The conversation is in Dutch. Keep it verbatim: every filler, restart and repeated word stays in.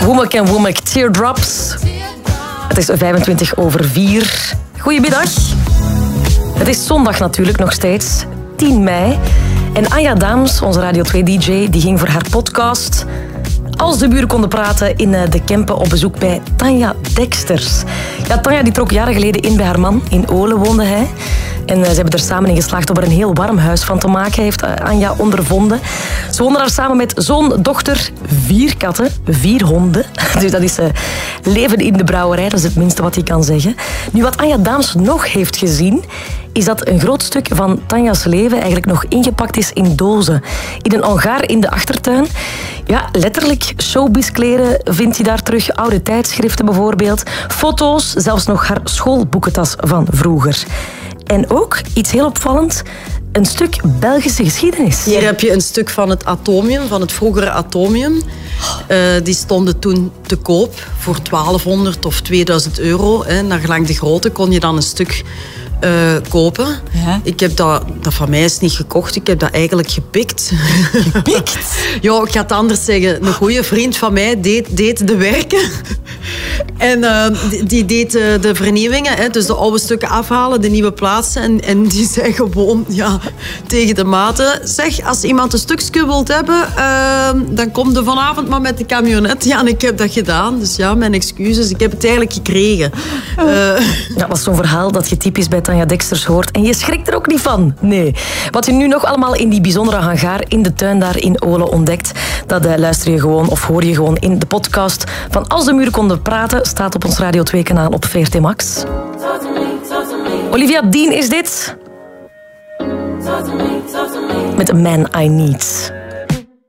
Womack en Womack, Teardrops. Het is vijfentwintig over vier. Goedemiddag. Het is zondag natuurlijk nog steeds, tien mei. En Anja Daams, onze Radio twee D J, die ging voor haar podcast Als de buren konden praten in de Kempen op bezoek bij Tanja Deksters. Ja, Tanja die trok jaren geleden in bij haar man. In Olen woonde hij. En ze hebben er samen in geslaagd om er een heel warm huis van te maken, heeft Anja ondervonden. Ze woonden daar samen met zoon, dochter, vier katten, vier honden. Dus dat is uh, leven in de brouwerij, dat is het minste wat je kan zeggen. Nu, wat Anja Daams nog heeft gezien, is dat een groot stuk van Tanja's leven eigenlijk nog ingepakt is in dozen. In een hangar in de achtertuin. Ja, letterlijk showbizkleren vind je daar terug. Oude tijdschriften bijvoorbeeld. Foto's, zelfs nog haar schoolboekentas van vroeger. En ook, iets heel opvallend, een stuk Belgische geschiedenis. Hier heb je een stuk van het atomium, van het vroegere atomium. Uh, die stonden toen te koop voor twaalfhonderd of tweeduizend euro. Hè. Naar gelang de grootte kon je dan een stuk uh, kopen. Ja. Ik heb dat, dat van mij is niet gekocht, ik heb dat eigenlijk gepikt. Gepikt? Ja, ik ga het anders zeggen. Een goede vriend van mij deed, deed de werken. En uh, die, die deed uh, de vernieuwingen, hè, dus de oude stukken afhalen, de nieuwe plaatsen. En, en die zei gewoon ja, tegen de maten, zeg, als iemand een stukje wilt hebben, uh, dan kom je vanavond maar met de camionet. Ja, en ik heb dat gedaan. Dus ja, mijn excuses. Ik heb het eigenlijk gekregen. Uh, ja, dat was zo'n verhaal dat je typisch bij Tanja Deksters hoort. En je schrikt er ook niet van. Nee. Wat je nu nog allemaal in die bijzondere hangar in de tuin daar in Olen ontdekt, dat uh, luister je gewoon of hoor je gewoon in de podcast van Als de muren konden praten, staat op ons Radio twee kanaal op V R T Max. Olivia Dean is dit. Met A Man I Need.